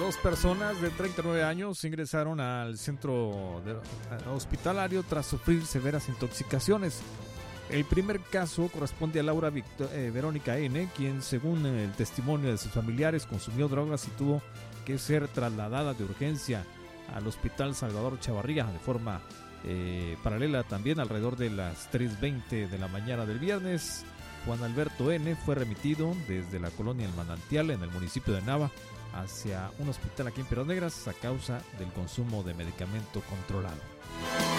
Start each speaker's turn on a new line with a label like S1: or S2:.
S1: Dos personas de 39 años ingresaron al centro hospitalario tras sufrir severas intoxicaciones. El primer caso corresponde a Laura Verónica N., quien, según el testimonio de sus familiares, consumió drogas y tuvo que ser trasladada de urgencia al Hospital Salvador Chavarría de forma paralela. También alrededor de las 3:20 de la mañana del viernes, Juan Alberto N. fue remitido desde la colonia El Manantial en el municipio de Nava hacia un hospital aquí en Piedras Negras a causa del consumo de medicamento controlado.